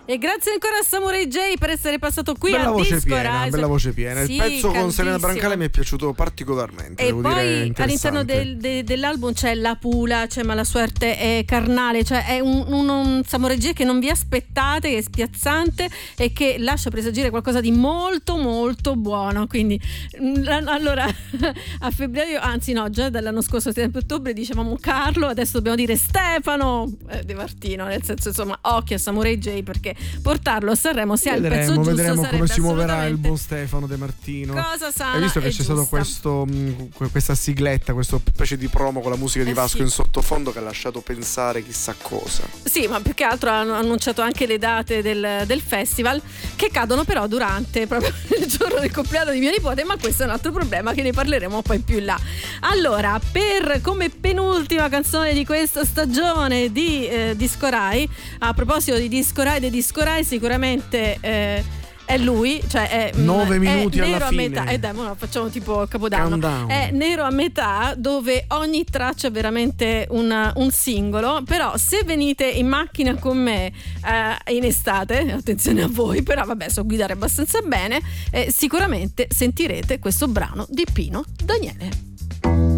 E grazie ancora a Samurai J per essere passato qui bella a voce Disco piena, Rise. bella voce piena. Sì, Il pezzo con Serena caldissimo. Brancale mi è piaciuto particolarmente. E devo dire, poi interessante. all'interno dell'album c'è La Pula, c'è Ma la suerte è carnale, cioè è un Samurai J che non vi aspettate, che è spiazzante e che lascia presagire qualcosa di molto molto buono. Quindi allora a febbraio, anzi no, già dall'anno scorso sempre ottobre dicevamo Carlo, adesso dobbiamo dire Stefano De Martino, nel senso, insomma, occhio a Samurai J, perché portarlo a Sanremo, se ha il pezzo giusto, vedremo come si muoverà il buon assolutamente Stefano De Martino. cosa sana. Hai visto che c'è giusta. stato questa sigletta, questa specie di promo con la musica di Vasco sì. in sottofondo che ha lasciato pensare chissà cosa. Sì, ma più che altro hanno annunciato anche le date del festival, che cadono però durante proprio il giorno del compleanno di mio nipote, ma questo è un altro problema che ne parleremo poi più in là. Allora, come penultima canzone di questa stagione di Disco Rai, a proposito di Disco Rai, sicuramente è lui, cioè è 9 minuti è alla nero fine. a metà, no, facciamo tipo Capodanno. Countdown. È nero a metà, dove ogni traccia è veramente un singolo. Però se venite in macchina con me in estate, attenzione a voi, però vabbè, so guidare abbastanza bene, sicuramente sentirete questo brano di Pino Daniele.